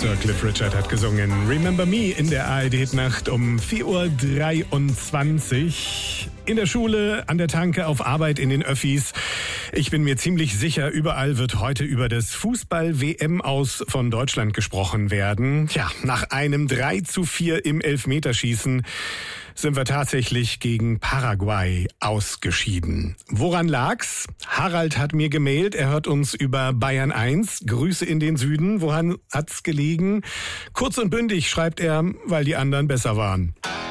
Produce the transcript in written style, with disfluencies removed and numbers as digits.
Sir Cliff Richard hat gesungen Remember Me in der ARD-Nacht um 4.23 Uhr. In der Schule, an der Tanke, auf Arbeit, in den Öffis. Ich bin mir ziemlich sicher, überall wird heute über das Fußball-WM-Aus von Deutschland gesprochen werden. Ja, nach einem 3:4 im Elfmeterschießen sind wir tatsächlich gegen Paraguay ausgeschieden. Woran lag's? Harald hat mir gemailt, er hört uns über Bayern 1. Grüße in den Süden. Woran hat's gelegen? Kurz und bündig schreibt er, weil die anderen besser waren.